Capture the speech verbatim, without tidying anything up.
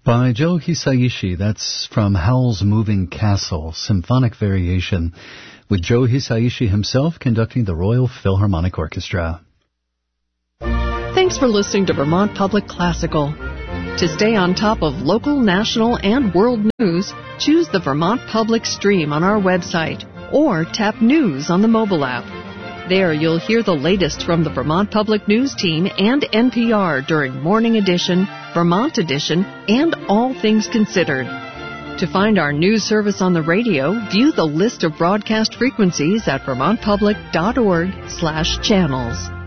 By Joe Hisaishi. That's from Howl's Moving Castle, Symphonic Variation, with Joe Hisaishi himself conducting the Royal Philharmonic Orchestra. Thanks for listening to Vermont Public Classical. To stay on top of local, national, and world news, choose the Vermont Public Stream on our website or tap News on the mobile app. There you'll hear the latest from the Vermont Public News team and N P R during Morning Edition, Vermont Edition, and All Things Considered. To find our news service on the radio, view the list of broadcast frequencies at vermontpublic dot org slash channels.